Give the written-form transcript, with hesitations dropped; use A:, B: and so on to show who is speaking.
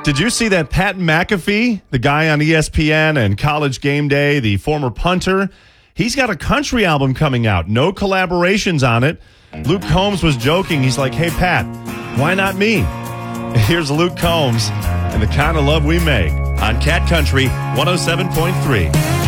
A: Did you see that Pat McAfee, the guy on ESPN and College Game Day, the former punter, he's got a country album coming out. No collaborations on it. Luke Combs was joking. He's like, hey, Pat, why not me? Here's Luke Combs and The Kind of Love We Make on Cat Country 107.3.